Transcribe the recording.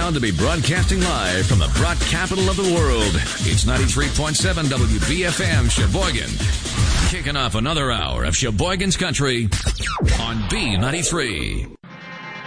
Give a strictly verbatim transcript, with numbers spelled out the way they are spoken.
proud to be broadcasting live from the broad capital of the world. It's ninety-three point seven W B F M Sheboygan. Kicking off another hour of Sheboygan's Country on B ninety-three.